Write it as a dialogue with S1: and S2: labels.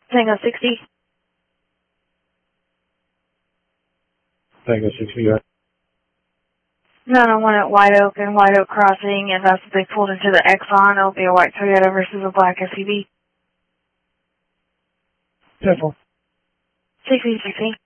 S1: Tango 60.
S2: Tango 60, go ahead.
S1: 901 at White Oak Crossing, and that's what they pulled into the Exxon. It'll be a white Toyota versus a black SUV.
S2: 10-4.
S1: 60-16.